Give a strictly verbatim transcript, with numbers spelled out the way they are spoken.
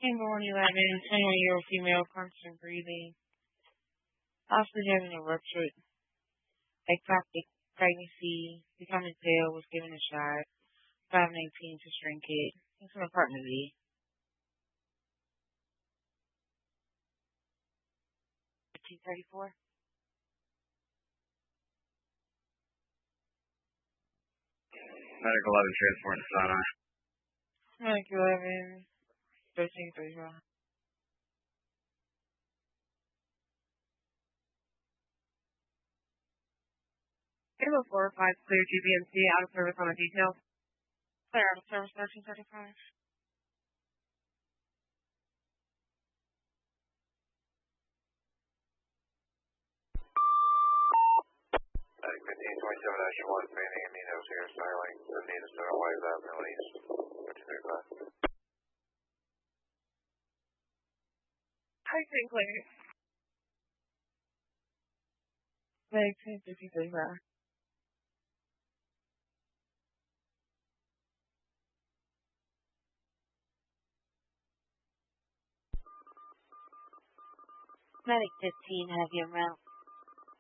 Inborn eleven, twenty-one-year-old female, constant breathing, possibly having a ruptured ectopic pregnancy, becoming pale, was given a shot, five nineteen to shrink it. It's from apartment B. fifteen thirty-four. Medical eleven transport to Sinai. Medical eleven, thirteen thirty-five. Kilo four five, clear G B M C, out of service on the detail. Clear out of service, thirteen thirty-five. fifteen twenty-seven dash one, fanning aminos here, styling, Anita Center, White Lab, Middle East, thirteen thirty-five. Hi, Sinclair. nineteen fifteen thirty-five. Medic fifteen, have your route.